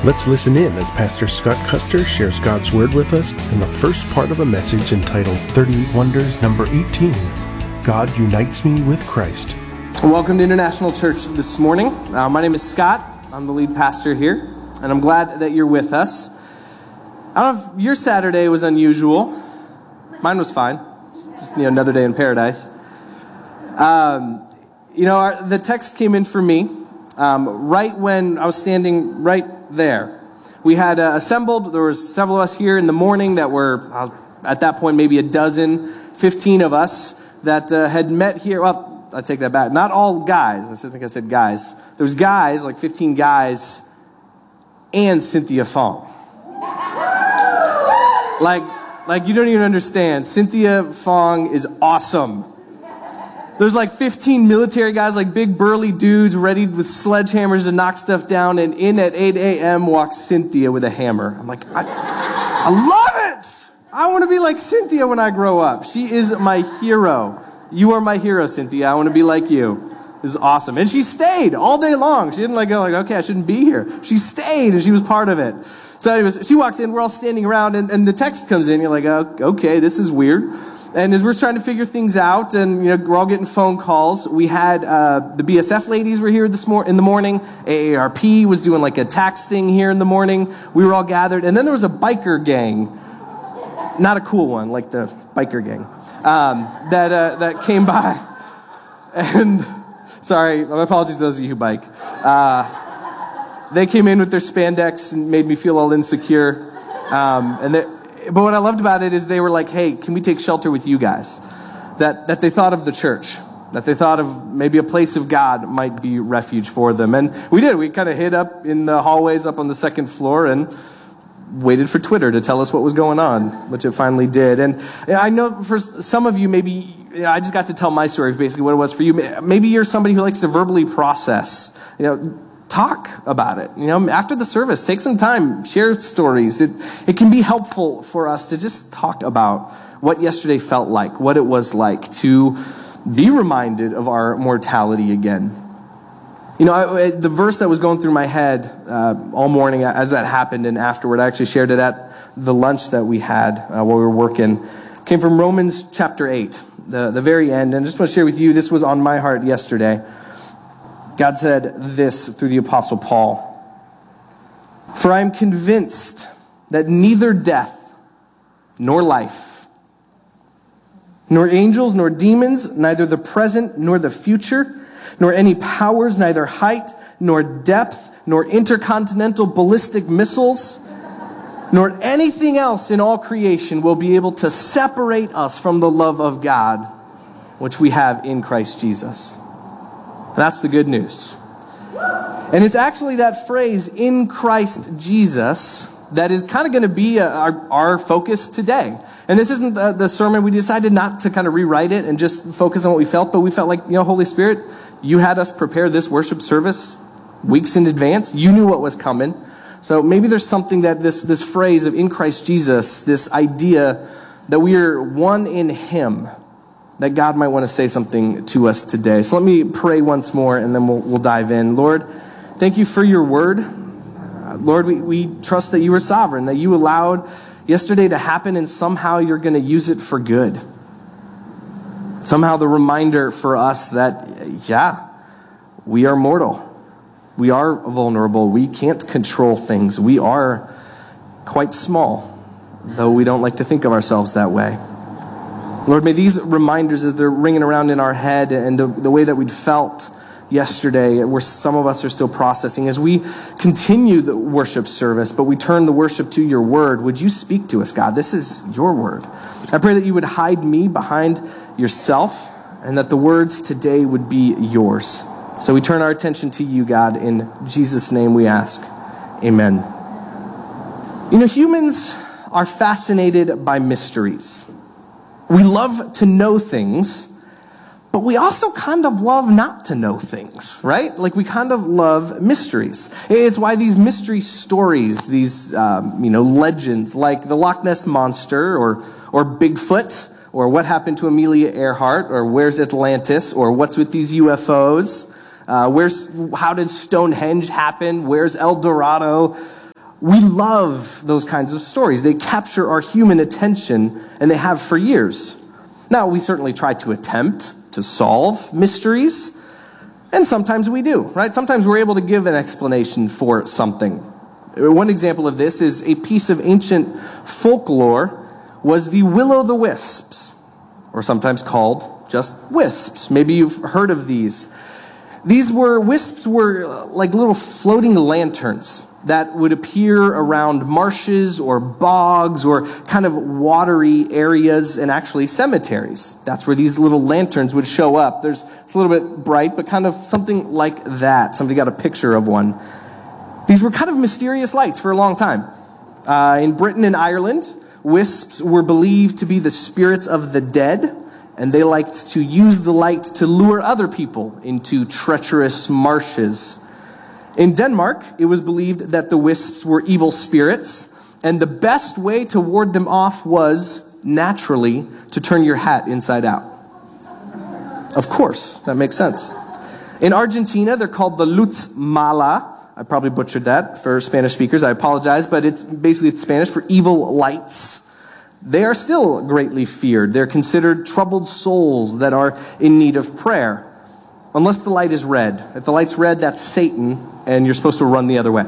Let's listen in as Pastor Scott Custer shares God's Word with us in the first part of a message entitled 38 Wonders, number 18, God Unites Me with Christ. Welcome to International Church this morning. My name is Scott. I'm the lead pastor here, and I'm glad that you're with us. I don't know if your Saturday was unusual. Mine was fine. It's just another day in paradise. The text came in for me right when I was standing right there. We had assembled. There was several of us here in the morning that were, at that point, maybe 15 of us that had met here. Well, I take that back. Not all guys. I think I said guys. There was guys, like 15 guys, and Cynthia Fong. Like you don't even understand. Cynthia Fong is awesome. There's like 15 military guys, like big burly dudes ready with sledgehammers to knock stuff down, and in at 8 a.m. walks Cynthia with a hammer. I'm like, I love it! I want to be like Cynthia when I grow up. She is my hero. You are my hero, Cynthia. I want to be like you. This is awesome. And she stayed all day long. She didn't go okay, I shouldn't be here. She stayed, and she was part of it. So anyways, she walks in, we're all standing around, and the text comes in. You're like, oh, okay, this is weird. And as we're trying to figure things out, and we're all getting phone calls, we had the BSF ladies were here in the morning. AARP was doing like a tax thing here in the morning. We were all gathered, and then there was a biker gang, not a cool one, like the biker gang, that came by. And sorry, my apologies to those of you who bike. They came in with their spandex and made me feel all insecure. But what I loved about it is they were like, hey, can we take shelter with you guys? That they thought of the church, that they thought of maybe a place of God might be refuge for them. And we did. We kind of hid up in the hallways up on the second floor and waited for Twitter to tell us what was going on, which it finally did. And I know for some of you, maybe I just got to tell my story of basically what it was for you. Maybe you're somebody who likes to verbally process, talk about it. After the service, take some time, share stories. It can be helpful for us to just talk about what yesterday felt like, what it was like to be reminded of our mortality again. The verse that was going through my head all morning as that happened and afterward, I actually shared it at the lunch that we had while we were working, came from Romans chapter 8, the very end. And I just want to share with you, this was on my heart yesterday. God said this through the Apostle Paul. For I am convinced that neither death, nor life, nor angels, nor demons, neither the present nor the future, nor any powers, neither height, nor depth, nor intercontinental ballistic missiles, nor anything else in all creation will be able to separate us from the love of God, which we have in Christ Jesus. That's the good news. And it's actually that phrase, in Christ Jesus, that is kind of going to be our focus today. And this isn't the sermon. We decided not to kind of rewrite it and just focus on what we felt, but we felt like, Holy Spirit, you had us prepare this worship service weeks in advance. You knew what was coming. So maybe there's something that this phrase of in Christ Jesus, this idea that we are one in Him, that God might want to say something to us today. So let me pray once more, and then we'll dive in. Lord, thank you for your word. Lord, we trust that you are sovereign, that you allowed yesterday to happen, and somehow you're going to use it for good. Somehow the reminder for us that, we are mortal. We are vulnerable. We can't control things. We are quite small, though we don't like to think of ourselves that way. Lord, may these reminders as they're ringing around in our head and the way that we'd felt yesterday, where some of us are still processing, as we continue the worship service, but we turn the worship to your word, would you speak to us, God? This is your word. I pray that you would hide me behind yourself and that the words today would be yours. So we turn our attention to you, God. In Jesus' name we ask. Amen. Humans are fascinated by mysteries. We love to know things, but we also kind of love not to know things, right? Like we kind of love mysteries. It's why these mystery stories, these legends like the Loch Ness Monster or Bigfoot or what happened to Amelia Earhart or where's Atlantis or what's with these UFOs, how did Stonehenge happen, where's El Dorado, We love those kinds of stories. They capture our human attention, and they have for years. Now, we certainly try to attempt to solve mysteries, and sometimes we do, right? Sometimes we're able to give an explanation for something. One example of this is a piece of ancient folklore was the will-o'-the-wisps, or sometimes called just wisps. Maybe you've heard of these. Wisps were like little floating lanterns that would appear around marshes or bogs or kind of watery areas and actually cemeteries. That's where these little lanterns would show up. It's a little bit bright, but kind of something like that. Somebody got a picture of one. These were kind of mysterious lights for a long time. In Britain and Ireland, wisps were believed to be the spirits of the dead, and they liked to use the light to lure other people into treacherous marshes. In Denmark, it was believed that the wisps were evil spirits, and the best way to ward them off was, naturally, to turn your hat inside out. Of course, that makes sense. In Argentina, they're called the Luz Mala. I probably butchered that for Spanish speakers. I apologize, but it's Spanish for evil lights. They are still greatly feared. They're considered troubled souls that are in need of prayer. Unless the light is red. If the light's red, that's Satan, and you're supposed to run the other way.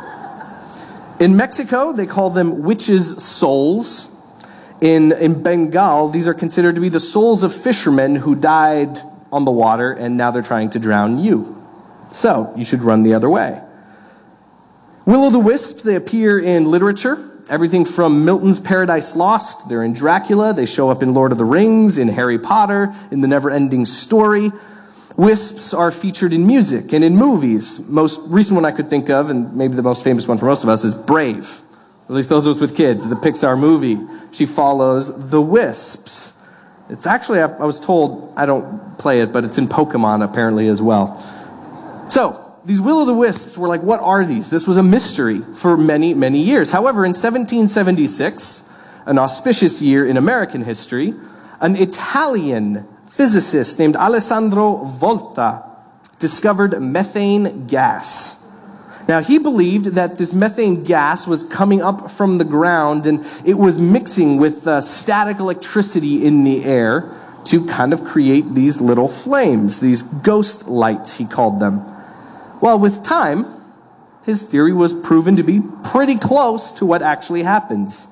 In Mexico, they call them witches' souls. In Bengal, these are considered to be the souls of fishermen who died on the water, and now they're trying to drown you. So, you should run the other way. Will-o'-the-wisps, they appear in literature. Everything from Milton's Paradise Lost, they're in Dracula, they show up in Lord of the Rings, in Harry Potter, in The Never-Ending Story. Wisps are featured in music and in movies. Most recent one I could think of, and maybe the most famous one for most of us, is Brave. At least those of us with kids, the Pixar movie. She follows the wisps. It's actually, I was told, I don't play it, but it's in Pokemon apparently as well. So, these will-o'-the-wisps were like, what are these? This was a mystery for many, many years. However, in 1776, an auspicious year in American history, an Italian physicist named Alessandro Volta discovered methane gas. Now, he believed that this methane gas was coming up from the ground and it was mixing with static electricity in the air to kind of create these little flames, these ghost lights, he called them. Well, with time, his theory was proven to be pretty close to what actually happens.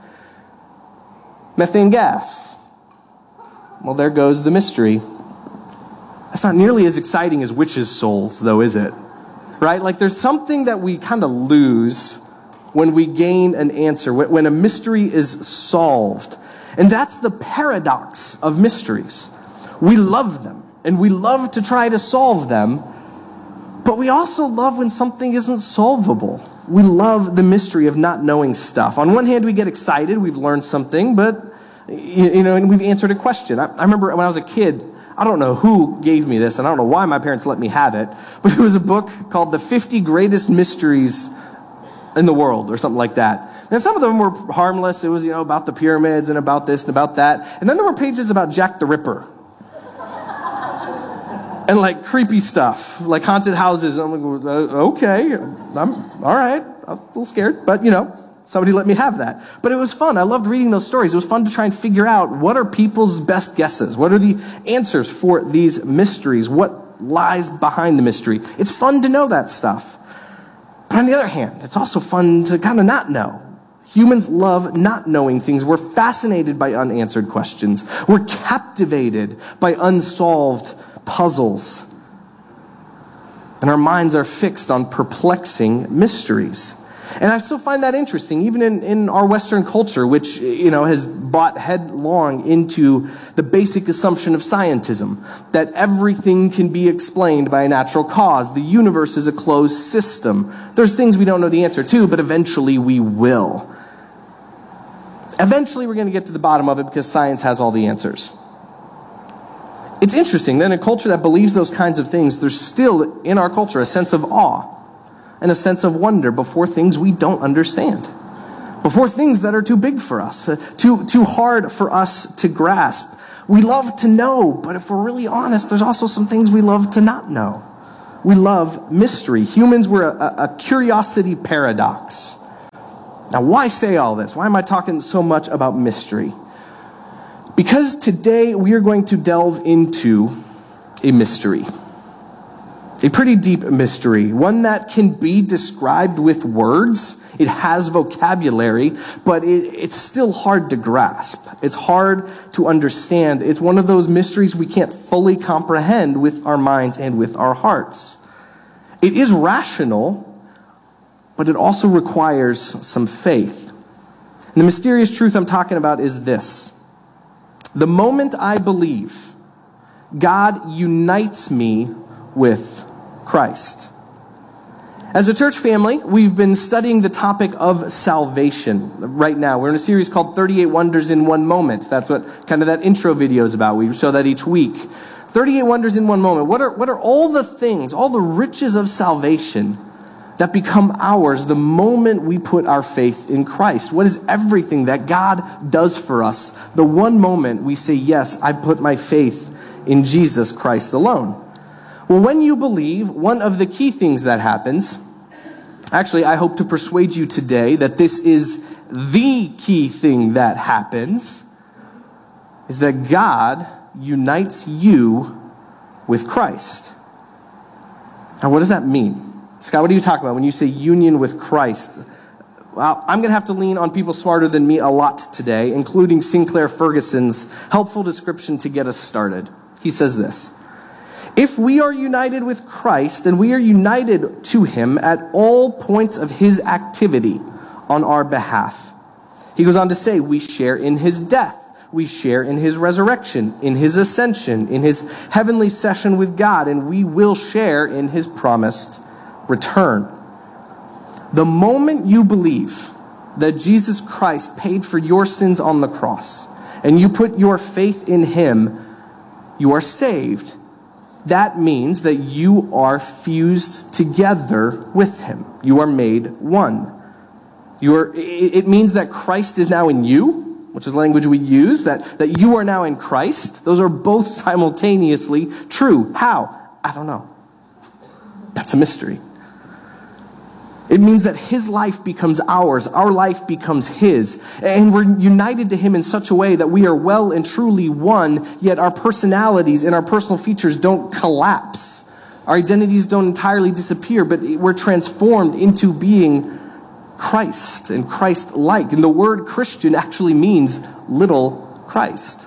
Methane gas. Well, there goes the mystery. That's not nearly as exciting as witches' souls, though, is it? Right? Like, there's something that we kind of lose when we gain an answer, when a mystery is solved. And that's the paradox of mysteries. We love them, and we love to try to solve them, but we also love when something isn't solvable. We love the mystery of not knowing stuff. On one hand, we get excited, we've learned something, but, and we've answered a question. I remember when I was a kid, I don't know who gave me this, and I don't know why my parents let me have it, but there was a book called The 50 Greatest Mysteries in the World, or something like that. And some of them were harmless. It was, about the pyramids and about this and about that. And then there were pages about Jack the Ripper. And like creepy stuff, like haunted houses. I'm like, okay, I'm all right. I'm a little scared, but somebody let me have that. But it was fun. I loved reading those stories. It was fun to try and figure out what are people's best guesses? What are the answers for these mysteries? What lies behind the mystery? It's fun to know that stuff. But on the other hand, it's also fun to kind of not know. Humans love not knowing things. We're fascinated by unanswered questions. We're captivated by unsolved puzzles. And our minds are fixed on perplexing mysteries. And I still find that interesting, even in our Western culture, which, has bought headlong into the basic assumption of scientism, that everything can be explained by a natural cause. The universe is a closed system. There's things we don't know the answer to, but eventually we will. Eventually we're going to get to the bottom of it because science has all the answers. It's interesting that in a culture that believes those kinds of things, there's still, in our culture, a sense of awe and a sense of wonder before things we don't understand, before things that are too big for us, too hard for us to grasp. We love to know, but if we're really honest, there's also some things we love to not know. We love mystery. Humans were a curiosity paradox. Now, why say all this? Why am I talking so much about mystery? Because today we are going to delve into a mystery. A pretty deep mystery, one that can be described with words. It has vocabulary, but it's still hard to grasp. It's hard to understand. It's one of those mysteries we can't fully comprehend with our minds and with our hearts. It is rational, but it also requires some faith. And the mysterious truth I'm talking about is this. The moment I believe, God unites me with Christ. As a church family, we've been studying the topic of salvation right now. We're in a series called 38 Wonders in One Moment. That's what kind of that intro video is about. We show that each week. 38 Wonders in One Moment. What are all the things, all the riches of salvation that become ours the moment we put our faith in Christ? What is everything that God does for us the one moment we say, yes, I put my faith in Jesus Christ alone? Well, when you believe, one of the key things that happens, actually, I hope to persuade you today that this is the key thing that happens, is that God unites you with Christ. Now, what does that mean? Scott, what do you talk about when you say union with Christ? Well, I'm going to have to lean on people smarter than me a lot today, including Sinclair Ferguson's helpful description to get us started. He says this: if we are united with Christ, then we are united to him at all points of his activity on our behalf. He goes on to say, we share in his death, we share in his resurrection, in his ascension, in his heavenly session with God, and we will share in his promised return. The moment you believe that Jesus Christ paid for your sins on the cross, and you put your faith in him, you are saved. That means that you are fused together with him. You are made one. It means that Christ is now in you, which is language we use, that you are now in Christ. Those are both simultaneously true. How? I don't know. That's a mystery. It means that his life becomes ours, our life becomes his, and we're united to him in such a way that we are well and truly one, yet our personalities and our personal features don't collapse. Our identities don't entirely disappear, but we're transformed into being Christ and Christ-like. And the word Christian actually means little Christ.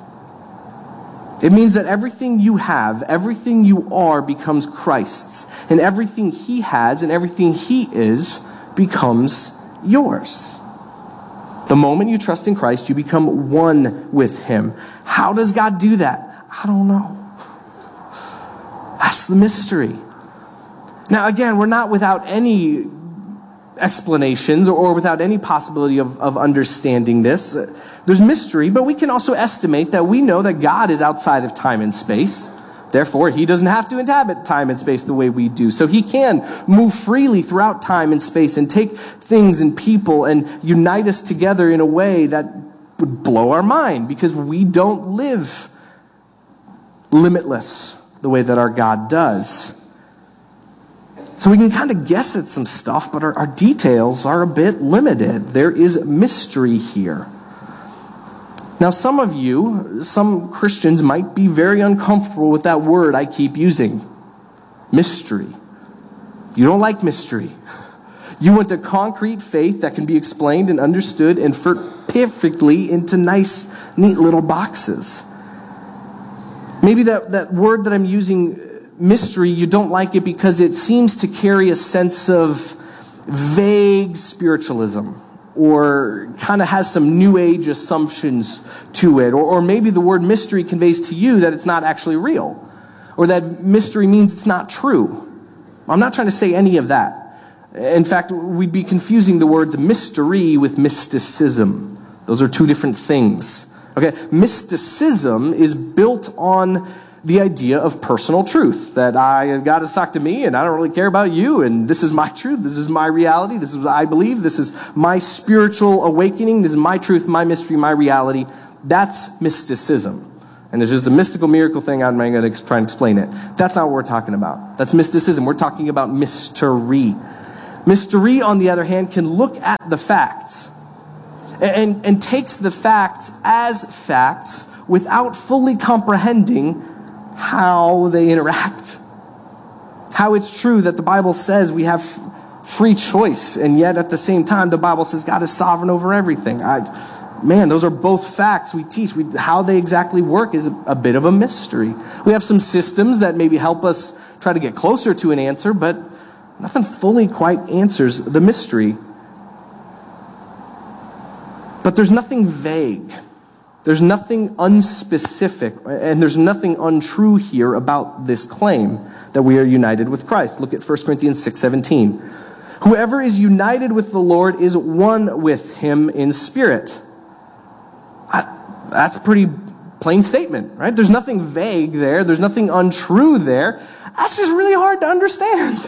It means that everything you have, everything you are becomes Christ's. And everything he has and everything he is becomes yours. The moment you trust in Christ, you become one with him. How does God do that? I don't know. That's the mystery. Now, again, we're not without any explanations or without any possibility of understanding this. There's mystery, but we can also estimate that we know that God is outside of time and space. Therefore, he doesn't have to inhabit time and space the way we do. So he can move freely throughout time and space and take things and people and unite us together in a way that would blow our mind, because we don't live limitless the way that our God does. So we can kind of guess at some stuff, but our details are a bit limited. There is mystery here. Now, some Christians might be very uncomfortable with that word I keep using, mystery. You don't like mystery. You want a concrete faith that can be explained and understood and fit perfectly into nice, neat little boxes. Maybe that word that I'm using, mystery, you don't like it because it seems to carry a sense of vague spiritualism, or kind of has some new age assumptions to it. Or maybe the word mystery conveys to you that it's not actually real, or that mystery means it's not true. I'm not trying to say any of that. In fact, we'd be confusing the words mystery with mysticism. Those are two different things. Okay, mysticism is built on the idea of personal truth, that God has talked to me and I don't really care about you, and this is my truth, this is my reality, this is what I believe, this is my spiritual awakening, this is my truth, my mystery, my reality. That's mysticism. And it's just a mystical miracle thing. I'm not going to try and explain it. That's not what we're talking about. That's mysticism. We're talking about mystery. Mystery, on the other hand, can look at the facts and takes the facts as facts without fully comprehending how they interact. How it's true that the Bible says we have free choice, and yet at the same time, the Bible says God is sovereign over everything. Those are both facts we teach. How they exactly work is a bit of a mystery. We have some systems that maybe help us try to get closer to an answer, but nothing fully quite answers the mystery. But there's nothing vague. There's nothing unspecific, and there's nothing untrue here about this claim that we are united with Christ. Look at 1 Corinthians 6:17. Whoever is united with the Lord is one with him in spirit. That's a pretty plain statement, right? There's nothing vague there. There's nothing untrue there. That's just really hard to understand.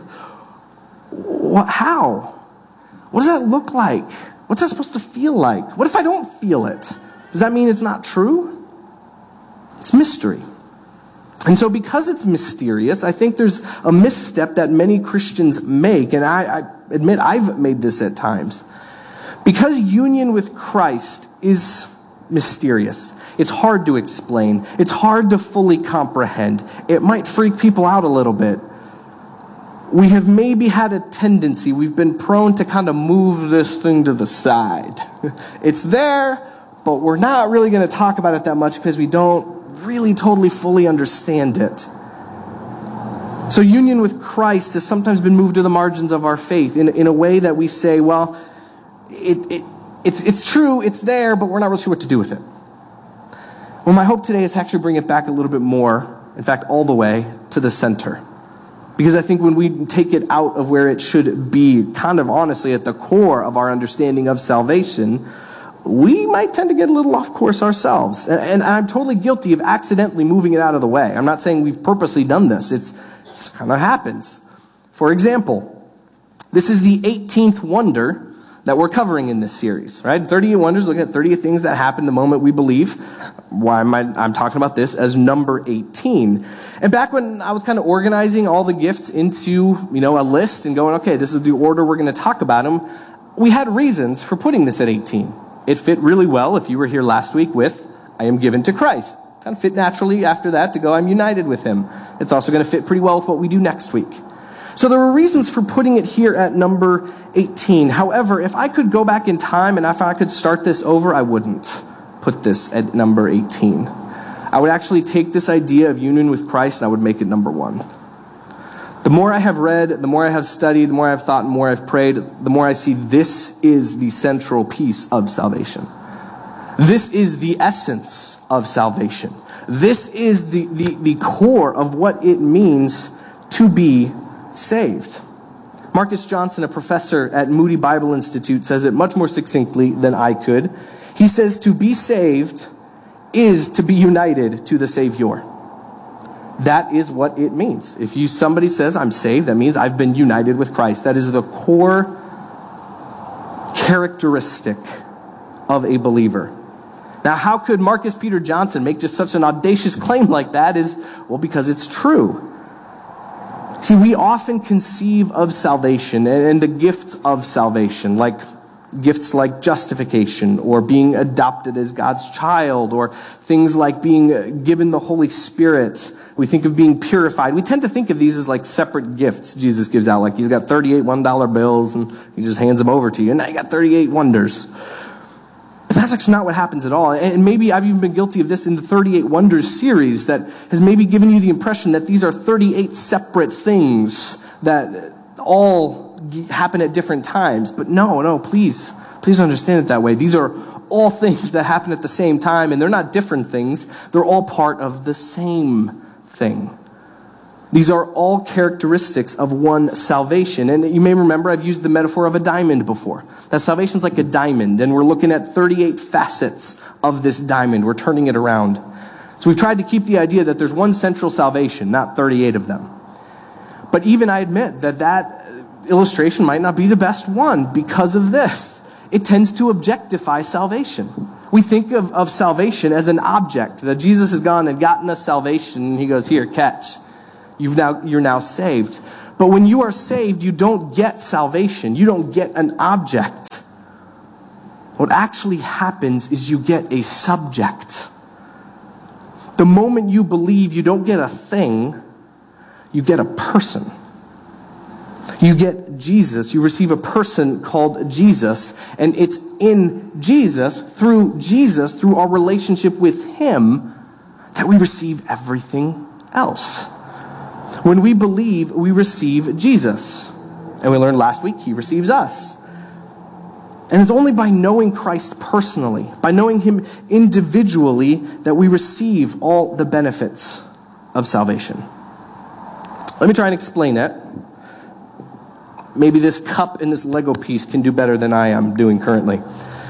How? What does that look like? What's that supposed to feel like? What if I don't feel it? Does that mean it's not true? It's mystery. And so because it's mysterious, I think there's a misstep that many Christians make, and I admit I've made this at times. Because union with Christ is mysterious, it's hard to explain, it's hard to fully comprehend, it might freak people out a little bit. We have maybe had a tendency, we've been prone to kind of move this thing to the side. It's there, but we're not really going to talk about it that much because we don't really totally fully understand it. So union with Christ has sometimes been moved to the margins of our faith in a way that we say, well, it's true, it's there, but we're not really sure what to do with it. Well, my hope today is to actually bring it back a little bit more, in fact, all the way to the center. Because I think when we take it out of where it should be, kind of honestly at the core of our understanding of salvation, we might tend to get a little off course ourselves. And I'm totally guilty of accidentally moving it out of the way. I'm not saying we've purposely done this. It kind of happens. For example, this is the 18th wonder that we're covering in this series, right? 38 wonders, looking at 38 things that happen the moment we believe. Why am I'm talking about this as number 18. And back when I was kind of organizing all the gifts into, a list and going, okay, this is the order we're going to talk about them, we had reasons for putting this at 18. It fit really well if you were here last week with, I am given to Christ. Kind of fit naturally after that to go, I'm united with him. It's also going to fit pretty well with what we do next week. So there were reasons for putting it here at number 18. However, if I could go back in time and if I could start this over, I wouldn't put this at number 18. I would actually take this idea of union with Christ and I would make it number 1. The more I have read, the more I have studied, the more I've thought, the more I've prayed, the more I see this is the central piece of salvation. This is the essence of salvation. This is the core of what it means to be saved. Marcus Johnson, a professor at Moody Bible Institute, says it much more succinctly than I could. He says, to be saved is to be united to the Savior. That is what it means. If somebody says, I'm saved, that means I've been united with Christ. That is the core characteristic of a believer. Now, how could Marcus Peter Johnson make just such an audacious claim like that? Because it's true. See, we often conceive of salvation and the gifts of salvation, like gifts like justification or being adopted as God's child or things like being given the Holy Spirit. We think of being purified. We tend to think of these as like separate gifts Jesus gives out. Like he's got 38 $1 bills and he just hands them over to you. And now you got 38 wonders. But that's actually not what happens at all. And maybe I've even been guilty of this in the 38 Wonders series that has maybe given you the impression that these are 38 separate things that all happen at different times. But no, please understand it that way. These are all things that happen at the same time, and they're not different things. They're all part of the same thing. These are all characteristics of one salvation. And you may remember I've used the metaphor of a diamond before. That salvation's like a diamond, and we're looking at 38 facets of this diamond. We're turning it around. So we've tried to keep the idea that there's one central salvation, not 38 of them. But even I admit that illustration might not be the best one because of this. It tends to objectify salvation. We think of salvation as an object, that Jesus has gone and gotten us salvation, and he goes, here, catch. You're now saved. But when you are saved, you don't get salvation. You don't get an object. What actually happens is you get a subject. The moment you believe, you don't get a thing, you get a person. You get Jesus. You receive a person called Jesus, and it's in Jesus, through our relationship with him, that we receive everything else. When we believe, we receive Jesus. And we learned last week, he receives us. And it's only by knowing Christ personally, by knowing him individually, that we receive all the benefits of salvation. Let me try and explain that. Maybe this cup and this Lego piece can do better than I am doing currently.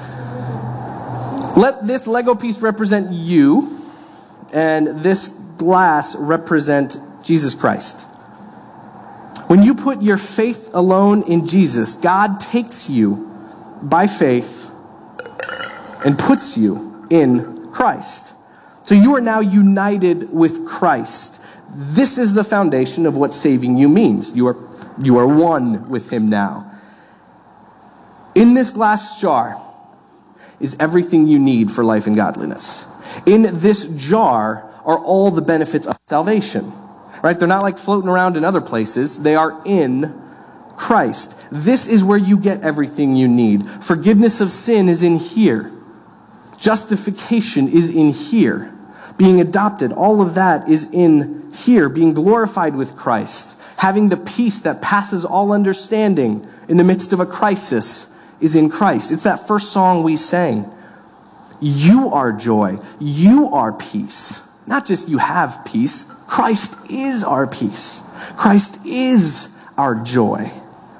Let this Lego piece represent you, and this glass represent Jesus Christ. When you put your faith alone in Jesus, God takes you by faith and puts you in Christ. So you are now united with Christ. This is the foundation of what saving you means. You are one with him now. In this glass jar is everything you need for life and godliness. In this jar are all the benefits of salvation. Right? They're not like floating around in other places. They are in Christ. This is where you get everything you need. Forgiveness of sin is in here. Justification is in here. Being adopted, all of that is in here. Being glorified with Christ. Having the peace that passes all understanding in the midst of a crisis is in Christ. It's that first song we sang. You are joy. You are peace. Not just you have peace. Christ is our peace. Christ is our joy.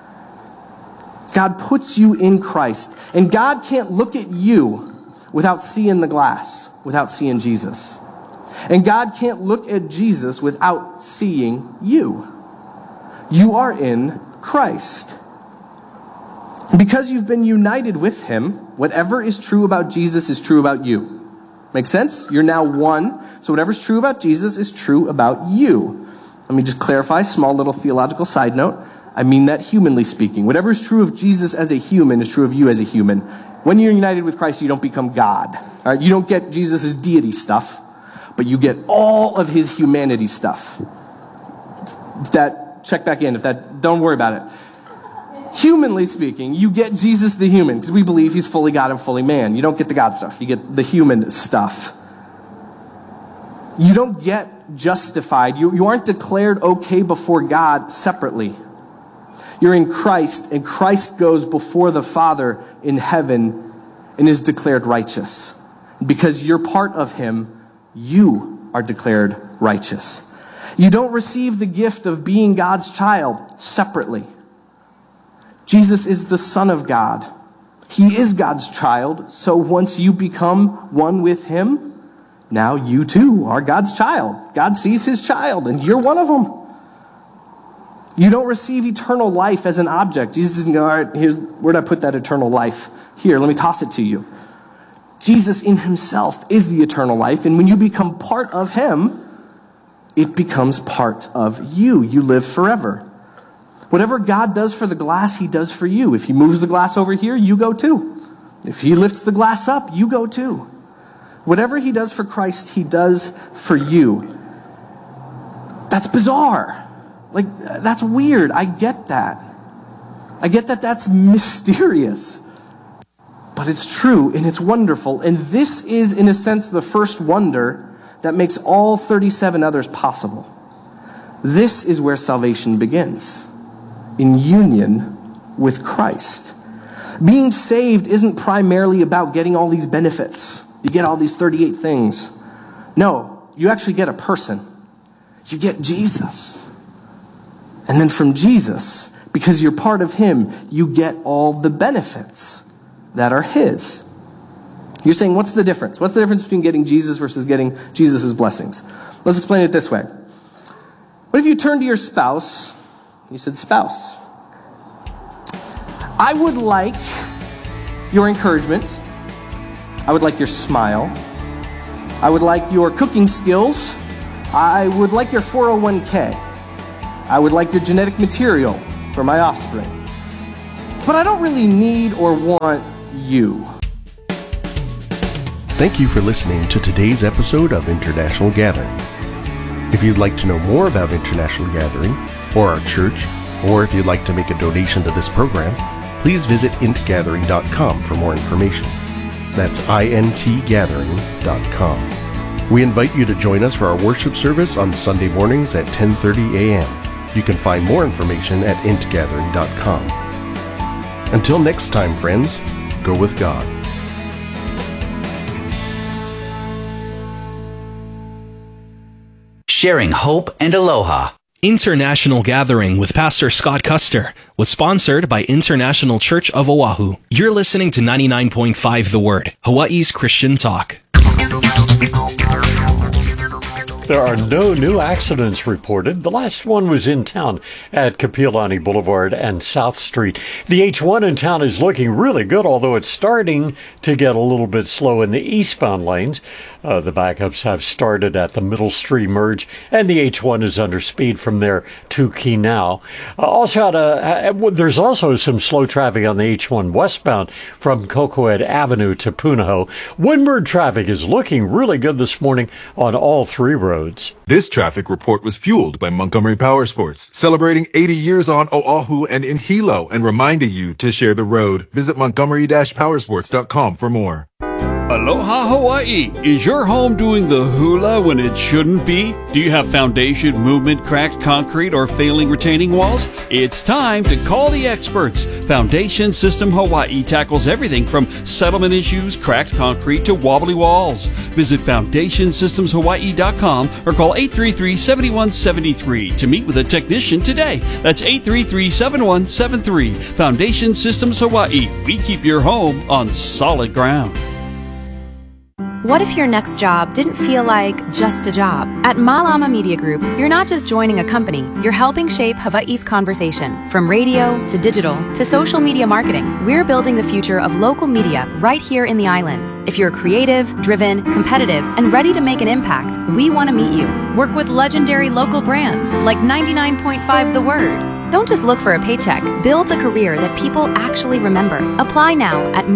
God puts you in Christ. And God can't look at you without seeing the glass, without seeing Jesus. And God can't look at Jesus without seeing you. You are in Christ. Because you've been united with him, whatever is true about Jesus is true about you. Make sense? You're now one. So whatever's true about Jesus is true about you. Let me just clarify, small little theological side note. I mean that humanly speaking. Whatever is true of Jesus as a human is true of you as a human. When you're united with Christ, you don't become God. All right? You don't get Jesus' deity stuff, but you get all of his humanity stuff. Check back in. Don't worry about it. Humanly speaking, you get Jesus the human, because we believe he's fully God and fully man. You don't get the God stuff. You get the human stuff. You don't get justified. You aren't declared okay before God separately. You're in Christ, and Christ goes before the Father in heaven and is declared righteous. Because you're part of him, you are declared righteous. You don't receive the gift of being God's child separately. Jesus is the Son of God. He is God's child. So once you become one with him, now you too are God's child. God sees his child, and you're one of them. You don't receive eternal life as an object. Jesus doesn't go, all right, where'd I put that eternal life? Here, let me toss it to you. Jesus in himself is the eternal life, and when you become part of him, it becomes part of you. You live forever. Whatever God does for the glass, he does for you. If he moves the glass over here, you go too. If he lifts the glass up, you go too. Whatever he does for Christ, he does for you. That's bizarre. Like, that's weird. I get that. I get that that's mysterious. But it's true, and it's wonderful. And this is, in a sense, the first wonder that makes all 37 others possible. This is where salvation begins. In union with Christ. Being saved isn't primarily about getting all these benefits. You get all these 38 things. No, you actually get a person. You get Jesus. And then from Jesus, because you're part of him, you get all the benefits that are his. You're saying, what's the difference? What's the difference between getting Jesus versus getting Jesus' blessings? Let's explain it this way. What if you turn to your spouse, you said, spouse, I would like your encouragement. I would like your smile. I would like your cooking skills. I would like your 401k. I would like your genetic material for my offspring. But I don't really need or want you. Thank you for listening to today's episode of International Gathering. If you'd like to know more about International Gathering, or our church, or if you'd like to make a donation to this program, please visit intgathering.com for more information. That's intgathering.com. We invite you to join us for our worship service on Sunday mornings at 10:30 a.m. You can find more information at intgathering.com. Until next time, friends, go with God. Sharing hope and aloha. International Gathering with Pastor Scott Custer was sponsored by International Church of Oahu. You're listening to 99.5 The Word, Hawaii's Christian talk. There are no new accidents reported. The last one was in town at Kapiolani Boulevard and South Street. The H1 in town is looking really good, although it's starting to get a little bit slow in the eastbound lanes. The backups have started at the Middle Street merge, and the H1 is under speed from there to Kinau. There's also some slow traffic on the H1 westbound from Cocoed Avenue to Punahou. Windward traffic is looking really good this morning on all three roads. This traffic report was fueled by Montgomery Powersports, celebrating 80 years on Oahu and in Hilo, and reminding you to share the road. Visit montgomery-powersports.com for more. Aloha Hawaii! Is your home doing the hula when it shouldn't be? Do you have foundation, movement, cracked concrete, or failing retaining walls? It's time to call the experts. Foundation System Hawaii tackles everything from settlement issues, cracked concrete, to wobbly walls. Visit FoundationSystemsHawaii.com or call 833-7173 to meet with a technician today. That's 833-7173. Foundation Systems Hawaii. We keep your home on solid ground. What if your next job didn't feel like just a job? At Malama Media Group, you're not just joining a company, you're helping shape Hawaii's conversation. From radio to digital to social media marketing, we're building the future of local media right here in the islands. If you're creative, driven, competitive, and ready to make an impact, we want to meet you. Work with legendary local brands like 99.5 The Word. Don't just look for a paycheck. Build a career that people actually remember. Apply now at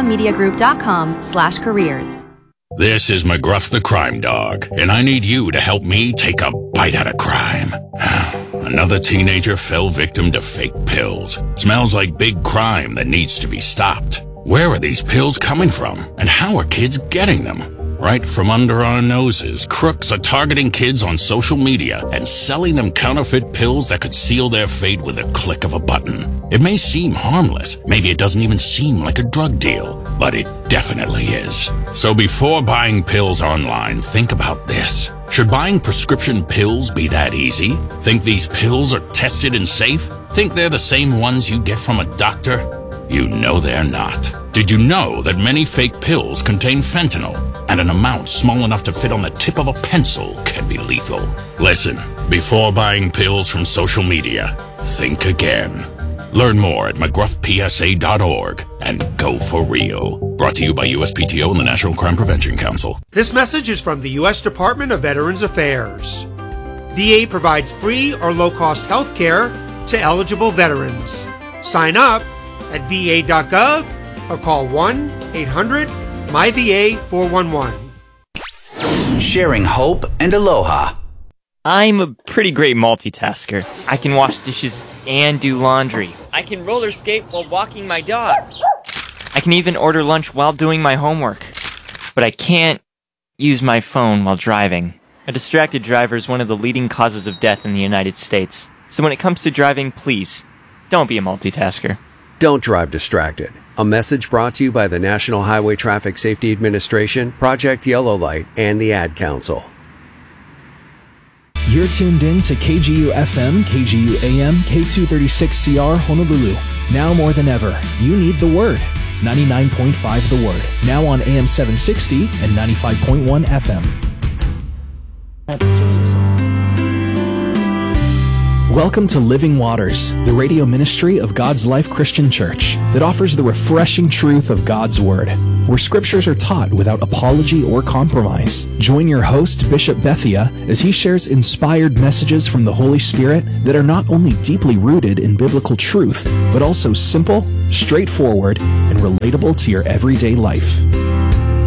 malamamediagroup.com/careers. This is McGruff the Crime Dog, and I need you to help me take a bite out of crime. Another teenager fell victim to fake pills. Smells like big crime that needs to be stopped. Where are these pills coming from, and how are kids getting them? Right from under our noses, crooks are targeting kids on social media and selling them counterfeit pills that could seal their fate with a click of a button. It may seem harmless, maybe it doesn't even seem like a drug deal, but it definitely is. So before buying pills online, think about this. Should buying prescription pills be that easy? Think these pills are tested and safe? Think they're the same ones you get from a doctor? You know they're not. Did you know that many fake pills contain fentanyl, and an amount small enough to fit on the tip of a pencil can be lethal? Listen, before buying pills from social media, think again. Learn more at mcgruffpsa.org and go for real. Brought to you by USPTO and the National Crime Prevention Council. This message is from the U.S. Department of Veterans Affairs. VA provides free or low-cost health care to eligible veterans. Sign up at va.gov or call 1-800-MyVA411. Sharing hope and aloha. I'm a pretty great multitasker. I can wash dishes and do laundry. I can roller skate while walking my dog. I can even order lunch while doing my homework. But I can't use my phone while driving. A distracted driver is one of the leading causes of death in the United States. So when it comes to driving, please, don't be a multitasker. Don't drive distracted. A message brought to you by the National Highway Traffic Safety Administration, Project Yellow Light, and the Ad Council. You're tuned in to KGU FM, KGU AM, K236CR Honolulu. Now more than ever, you need the Word. 99.5 The Word. Now on AM 760 and 95.1 FM. Welcome to Living Waters, the radio ministry of God's Life Christian Church that offers the refreshing truth of God's Word, where scriptures are taught without apology or compromise. Join your host, Bishop Bethia, as he shares inspired messages from the Holy Spirit that are not only deeply rooted in biblical truth, but also simple, straightforward, and relatable to your everyday life.